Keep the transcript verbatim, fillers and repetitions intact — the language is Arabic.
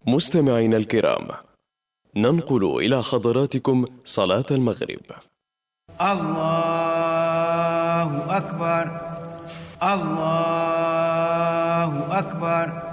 مستمعينا الكرام، ننقل إلى حضراتكم صلاة المغرب. الله أكبر، الله أكبر.